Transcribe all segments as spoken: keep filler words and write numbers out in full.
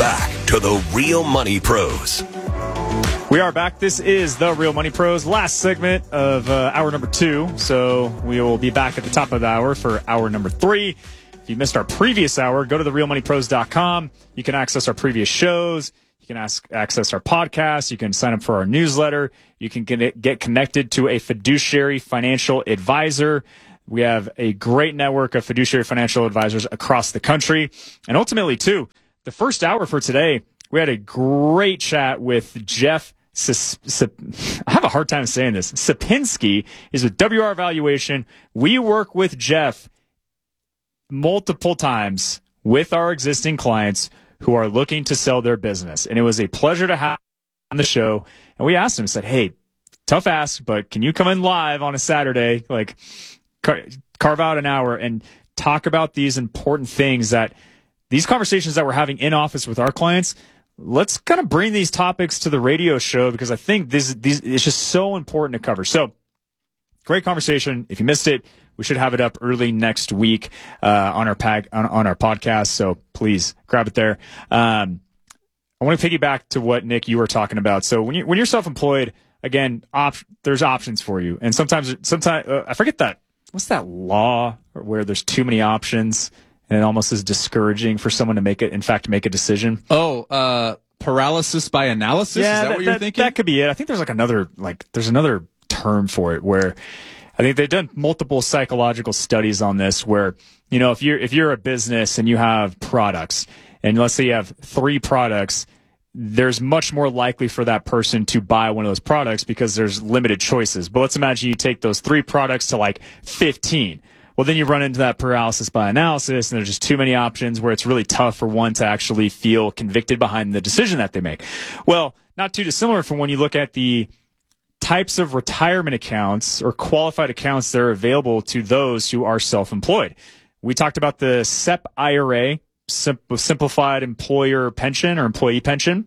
back to the Real Money Pros. We are back. This is the Real Money Pros, last segment of uh, hour number two. So we will be back at the top of the hour for hour number three. If you missed our previous hour, go to the real money pros dot com. You can access our previous shows. You can ask, access our podcast. You can sign up for our newsletter. You can get, get connected to a fiduciary financial advisor. We have a great network of fiduciary financial advisors across the country. And ultimately, too, the first hour for today, we had a great chat with Jeff. S- S- I have a hard time saying this. Sapinski is with W R Valuation. We work with Jeff multiple times with our existing clients who are looking to sell their business. And it was a pleasure to have on the show. And we asked him, said, hey, tough ask, but can you come in live on a Saturday, like car- carve out an hour and talk about these important things that these conversations that we're having in office with our clients. Let's kind of bring these topics to the radio show because I think this, these, it's just so important to cover. So great conversation. If you missed it, we should have it up early next week uh, on our pag- on, on our podcast. So please grab it there. Um, I want to piggyback to what Nick you were talking about. So when you when you're self-employed, again, op- there's options for you, and sometimes sometimes uh, I forget that what's that law where there's too many options and it almost is discouraging for someone to make it. In fact, make a decision. Oh, uh, paralysis by analysis. Yeah, is that, that what you're that, thinking? That could be it. I think there's like another like there's another term for it where. I think they've done multiple psychological studies on this where, you know, if you're, if you're a business and you have products and let's say you have three products, there's much more likely for that person to buy one of those products because there's limited choices. But let's imagine you take those three products to like fifteen. Well, then you run into that paralysis by analysis and there's just too many options where it's really tough for one to actually feel convicted behind the decision that they make. Well, not too dissimilar from when you look at the types of retirement accounts or qualified accounts that are available to those who are self-employed. We talked about the S E P I R A, Simplified Employer Pension or Employee Pension.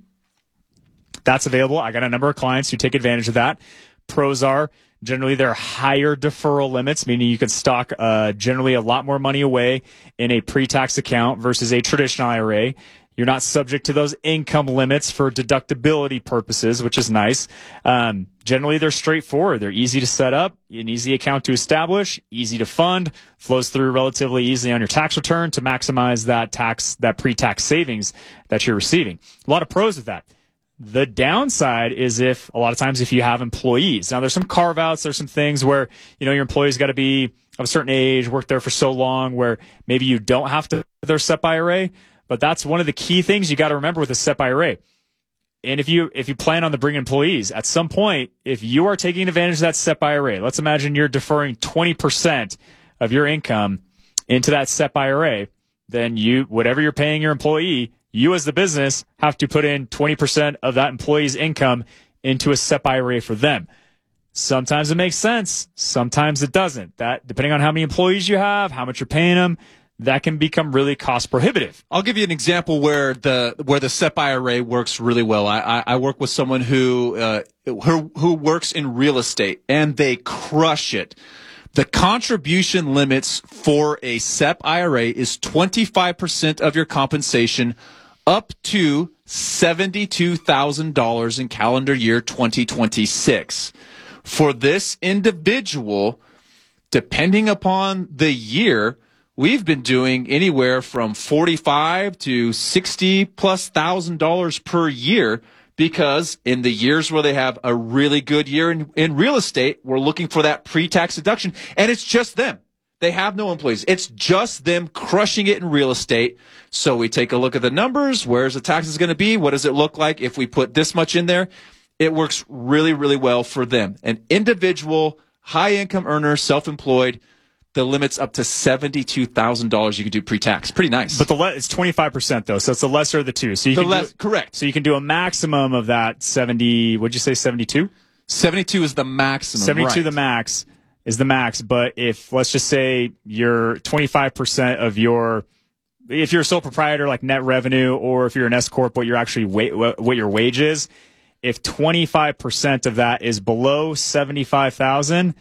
That's available. I got a number of clients who take advantage of that. Pros are generally they're higher deferral limits, meaning you can stock uh, generally a lot more money away in a pre-tax account versus a traditional I R A. You're not subject to those income limits for deductibility purposes, which is nice. Um, generally, they're straightforward. They're easy to set up, an easy account to establish, easy to fund, flows through relatively easily on your tax return to maximize that tax, that pre-tax savings that you're receiving. A lot of pros with that. The downside is if a lot of times if you have employees. Now, there's some carve outs. There's some things where, you know, your employees got to be of a certain age, work there for so long where maybe you don't have to their S E P I R A. But that's one of the key things you got to remember with a S E P I R A. And if you if you plan on to bring employees, at some point, if you are taking advantage of that S E P I R A, let's imagine you're deferring twenty percent of your income into that S E P I R A, then you whatever you're paying your employee, you as the business have to put in twenty percent of that employee's income into a S E P I R A for them. Sometimes it makes sense. Sometimes it doesn't. That depending on how many employees you have, how much you're paying them, that can become really cost prohibitive. I'll give you an example where the where the S E P I R A works really well. I, I, I work with someone who, uh, who who works in real estate, and they crush it. The contribution limits for a S E P I R A is twenty-five percent of your compensation up to seventy-two thousand dollars in calendar year twenty twenty-six. For this individual, depending upon the year, we've been doing anywhere from forty-five to sixty plus thousand dollars per year because in the years where they have a really good year in, in real estate, we're looking for that pre-tax deduction, and it's just them. They have no employees. It's just them crushing it in real estate. So we take a look at the numbers. Where's the taxes going to be? What does it look like if we put this much in there? It works really, really well for them. An individual, high-income earner, self-employed, the limit's up to seventy-two thousand dollars you can do pre-tax. Pretty nice. But the le- it's twenty-five percent, though, so it's the lesser of the two. So you the can less, do, correct. So you can do a maximum of that seventy, what'd you say, seventy-two? seventy-two is the maximum, seventy-two right. the max is the max. But if, let's just say, you're twenty-five percent of your, if you're a sole proprietor, like net revenue, or if you're an S Corp, what you're actually, wa- what your wage is, if twenty-five percent of that is below seventy-five thousand,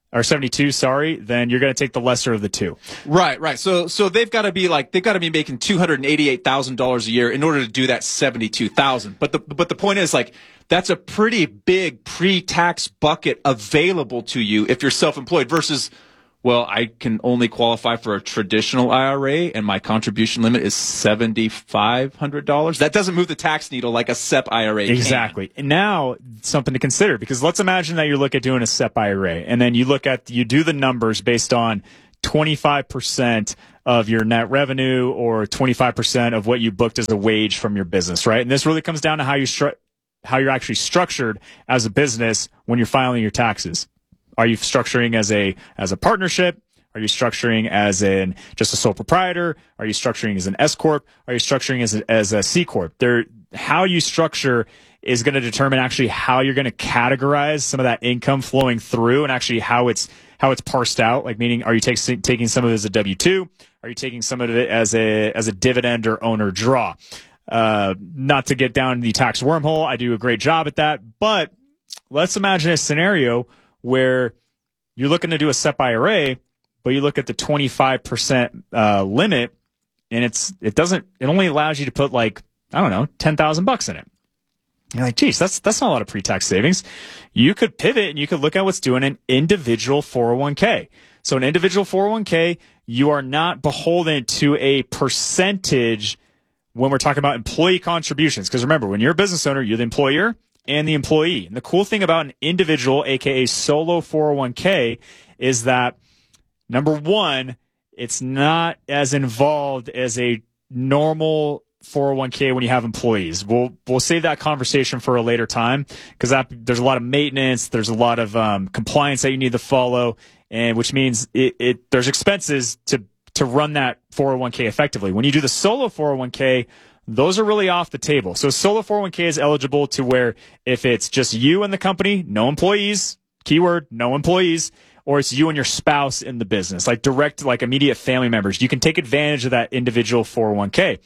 or seventy-two, sorry, then you're going to take the lesser of the two. Right, right. So, so they've got to be like they've got to be making two hundred eighty-eight thousand dollars a year in order to do that seventy-two thousand. But the but the point is, like, that's a pretty big pre-tax bucket available to you if you're self-employed versus, well, I can only qualify for a traditional I R A and my contribution limit is seven thousand five hundred dollars. That doesn't move the tax needle like a S E P I R A can. Exactly. And now something to consider, because let's imagine that you look at doing a S E P I R A and then you look at, you do the numbers based on twenty-five percent of your net revenue or twenty-five percent of what you booked as a wage from your business, right? And this really comes down to how you stru- how you're actually structured as a business when you're filing your taxes. Are you structuring as a as a partnership? Are you structuring as in just a sole proprietor? Are you structuring as an S corp? Are you structuring as a, as a C corp? There, how you structure is going to determine actually how you're going to categorize some of that income flowing through, and actually how it's how it's parsed out. Like, meaning, are you take, taking some of it as a W two? Are you taking some of it as a as a dividend or owner draw? Uh, not to get down the tax wormhole, I do a great job at that. But let's imagine a scenario where you're looking to do a S E P I R A, but you look at the twenty-five percent uh, limit, and it's it doesn't it only allows you to put, like, I don't know, ten thousand bucks in it. You're like, geez, that's that's not a lot of pre-tax savings. You could pivot and you could look at what's doing an individual four oh one k. So an individual four oh one k, you are not beholden to a percentage when we're talking about employee contributions. Because remember, when you're a business owner, you're the employer and the employee. And the cool thing about an individual, aka solo four oh one k, is that, number one, it's not as involved as a normal four oh one k when you have employees. We'll we'll save that conversation for a later time, because that there's a lot of maintenance, there's a lot of um, compliance that you need to follow, and which means it, it there's expenses to to run that four oh one k effectively. When you do the solo four oh one k, those are really off the table. So solo four oh one k is eligible to where if it's just you and the company, no employees, keyword, no employees, or it's you and your spouse in the business, like direct, like immediate family members, you can take advantage of that individual four oh one k.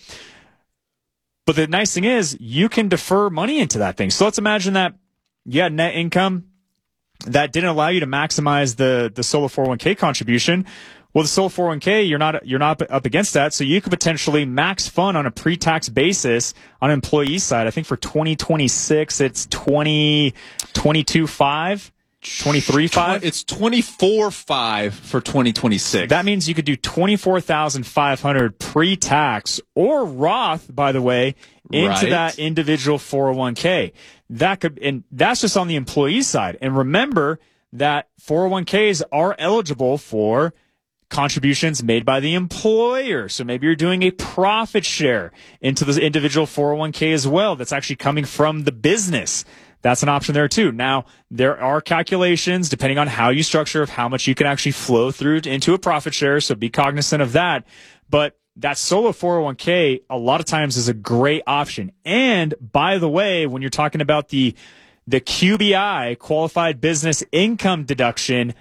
But the nice thing is you can defer money into that thing. So let's imagine that you had net income that didn't allow you to maximize the, the solo four oh one k contribution. Well, the solo four oh one k, you're not you're not up against that, so you could potentially max fund on a pre-tax basis on an employee side. I think for twenty twenty-six, it's twenty twenty-two five, twenty-three five. It's twenty-four five for twenty twenty-six. That means you could do twenty-four thousand five hundred pre-tax or Roth, by the way, into Right. that individual four oh one k. That could, and that's just on the employee side. And remember that four oh one k's are eligible for contributions made by the employer. So maybe you're doing a profit share into the individual four oh one k as well. That's actually coming from the business. That's an option there too. Now, there are calculations depending on how you structure of how much you can actually flow through into a profit share. So be cognizant of that. But that solo four oh one k a lot of times is a great option. And by the way, when you're talking about the, the Q B I, qualified business income deduction,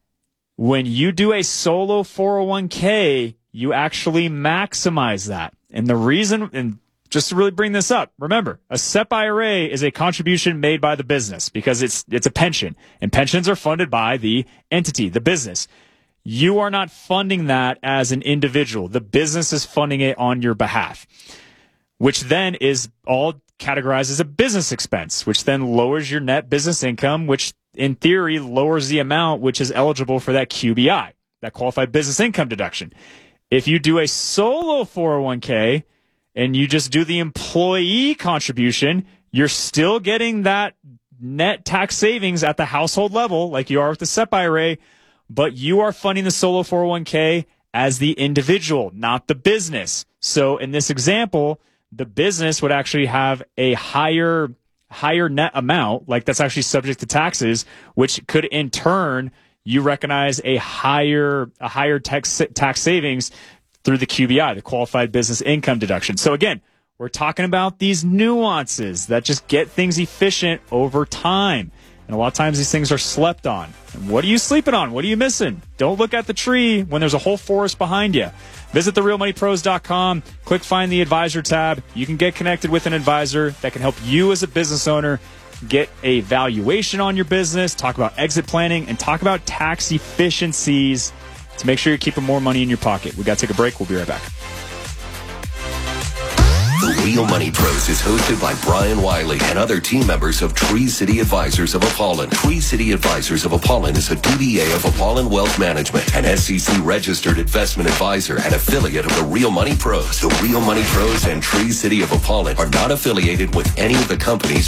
when you do a solo four oh one k, you actually maximize that. And the reason, and just to really bring this up, remember, a S E P I R A is a contribution made by the business because it's it's a pension, and pensions are funded by the entity, the business. You are not funding that as an individual. The business is funding it on your behalf, which then is all categorized as a business expense, which then lowers your net business income, which in theory lowers the amount which is eligible for that Q B I, that qualified business income deduction. If you do a solo four oh one k and you just do the employee contribution, you're still getting that net tax savings at the household level like you are with the S E P I R A, but you are funding the solo four oh one k as the individual, not the business. So in this example, the business would actually have a higher higher net amount, like that's actually subject to taxes, which could in turn you recognize a higher a higher tax tax savings through the Q B I, the qualified business income deduction. So again, we're talking about these nuances that just get things efficient over time. And a lot of times these things are slept on. And what are you sleeping on? What are you missing? Don't look at the tree when there's a whole forest behind you. Visit the real money pros dot com. Click Find the Advisor tab. You can get connected with an advisor that can help you as a business owner get a valuation on your business, talk about exit planning, and talk about tax efficiencies to make sure you're keeping more money in your pocket. We got to take a break. We'll be right back. The Real Money Pros is hosted by Brian Wiley and other team members of Tree City Advisors of Apollon. Tree City Advisors of Apollon is a D B A of Apollon Wealth Management, an S E C-registered investment advisor and affiliate of the Real Money Pros. The Real Money Pros and Tree City of Apollon are not affiliated with any of the companies